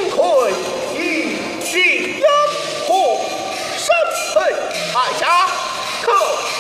愧一定火神配，大家可。